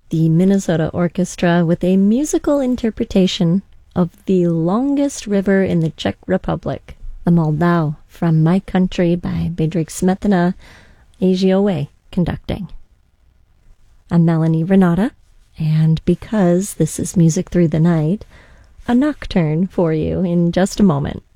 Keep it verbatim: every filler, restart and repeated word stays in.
the Minnesota Orchestra with a musical interpretation of The Longest River in the Czech Republic, the Moldau from My Country by Bedřich Smetana, Ajiové conducting. I'm Melanie Renata, and because this is Music Through the Night, a nocturne for you in just a moment.